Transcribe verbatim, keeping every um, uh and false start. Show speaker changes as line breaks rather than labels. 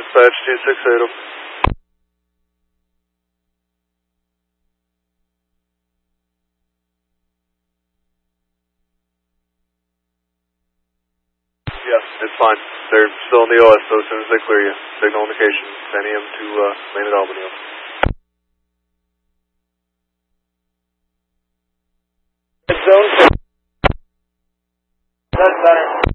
dispatch two six eight them. Yeah, it's fine. They're still in the O S, so as soon as they clear you, signal indication ten A M to uh, Lane at Albany.